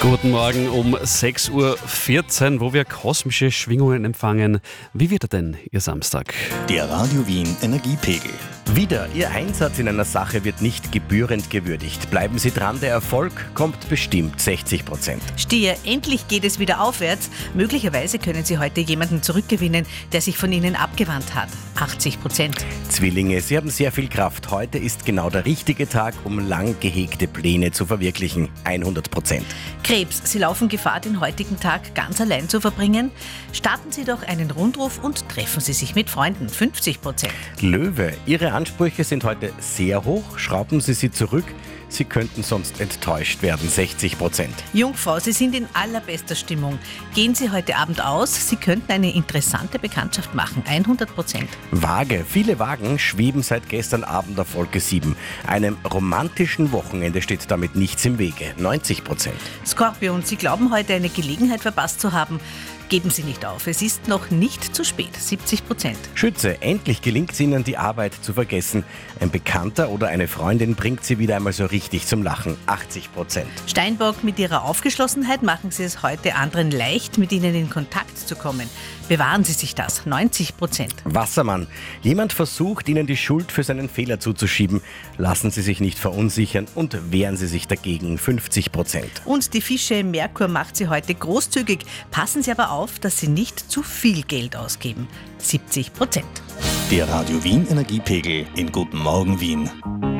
Guten Morgen um 6:14 Uhr, wo wir kosmische Schwingungen empfangen. Wie wird er denn, Ihr Samstag? Der Radio Wien Energiepegel. Wieder, Ihr Einsatz in einer Sache wird nicht gebührend gewürdigt. Bleiben Sie dran, der Erfolg kommt bestimmt 60%. Stier, endlich geht es wieder aufwärts. Möglicherweise können Sie heute jemanden zurückgewinnen, der sich von Ihnen abgewandt hat. 80%. Zwillinge, Sie haben sehr viel Kraft. Heute ist genau der richtige Tag, um lang gehegte Pläne zu verwirklichen. 100%. Krebs, Sie laufen Gefahr, den heutigen Tag ganz allein zu verbringen. Starten Sie doch einen Rundruf und treffen Sie sich mit Freunden. 50%. Löwe, Ihre Ansprüche sind heute sehr hoch. Schrauben Sie sie zurück. Sie könnten sonst enttäuscht werden. 60%. Jungfrau, Sie sind in allerbester Stimmung. Gehen Sie heute Abend aus. Sie könnten eine interessante Bekanntschaft machen. 100%. Waage, viele Wagen schweben seit gestern Abend auf Wolke 7. Einem romantischen Wochenende steht damit nichts im Wege. 90%. Skorpion, Sie glauben heute eine Gelegenheit verpasst zu haben. Geben Sie nicht auf, es ist noch nicht zu spät. 70%. Schütze, endlich gelingt es Ihnen, die Arbeit zu vergessen. Ein Bekannter oder eine Freundin bringt Sie wieder einmal so richtig zum Lachen. 80%. Steinbock, mit Ihrer Aufgeschlossenheit machen Sie es heute anderen leicht, mit Ihnen in Kontakt zu kommen. Bewahren Sie sich das. 90%. Wassermann, jemand versucht, Ihnen die Schuld für seinen Fehler zuzuschieben. Lassen Sie sich nicht verunsichern und wehren Sie sich dagegen. 50%. Und die Fische, Merkur macht Sie heute großzügig. Passen Sie aber auf, dass Sie nicht zu viel Geld ausgeben. 70%. Der Radio Wien Energiepegel in Guten Morgen Wien.